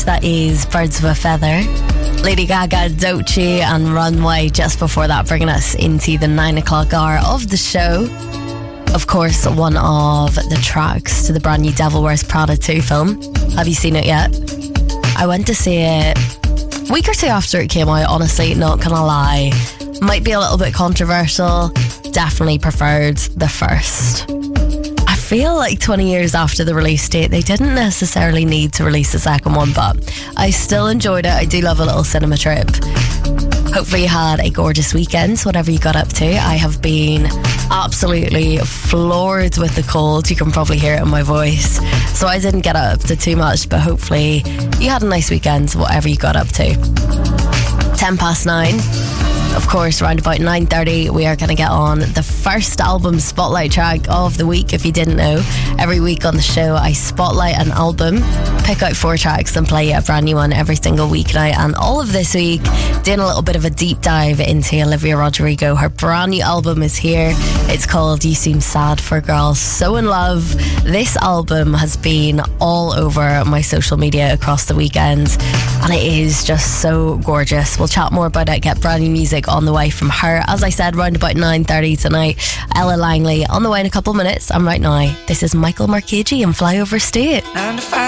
That is Birds of a Feather. Lady Gaga, Doechii and Runway just before that, bringing us into the 9 o'clock hour of the show. Of course, one of the tracks to the brand new Devil Wears Prada 2 film. Have you seen it yet? I went to see it a week or two after it came out, honestly, not gonna lie. Might be a little bit controversial. Definitely preferred the first. I feel like 20 years after the release date, they didn't necessarily need to release the second one, but I still enjoyed it. I do love a little cinema trip. Hopefully you had a gorgeous weekend, whatever you got up to. I have been absolutely floored with the cold. You can probably hear it in my voice. So I didn't get up to too much, but hopefully you had a nice weekend, whatever you got up to. 9:10. Of course, around about 9:30, we are going to get on the first album spotlight track of the week. If you didn't know, every week on the show, I spotlight an album, pick out 4 tracks and play a brand new one every single weeknight. And all of this week, doing a little bit of a deep dive into Olivia Rodrigo. Her brand new album is here. It's called You Seem Sad for a Girl So in Love. This album has been all over my social media across the weekend, and it is just so gorgeous. We'll chat more about it, get brand new music on the way from her. As I said, round about 9:30 tonight. Ella Langley on the way in a couple of minutes. And right now, this is Michael Marcheggi and Flyover State.